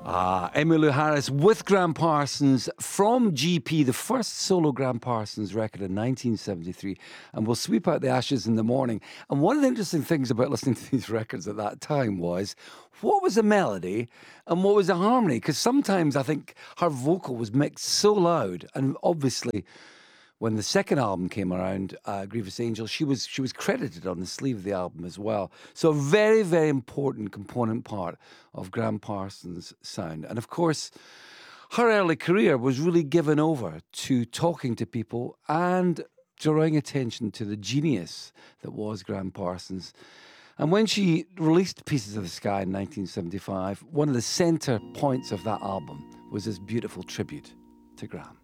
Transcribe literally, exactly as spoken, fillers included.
Ah, Emmylou Harris with Gram Parsons from G P, the first solo Gram Parsons record in nineteen seventy-three, and we'll sweep out the ashes in the morning. And one of the interesting things about listening to these records at that time was, what was the melody and what was the harmony? Because sometimes I think her vocal was mixed so loud, and obviously when the second album came around, uh, Grievous Angel, she was she was credited on the sleeve of the album as well. So a very, very important component part of Gram Parsons' sound. And of course, her early career was really given over to talking to people and drawing attention to the genius that was Gram Parsons. And when she released Pieces of the Sky in nineteen seventy-five, one of the centre points of that album was this beautiful tribute to Gram.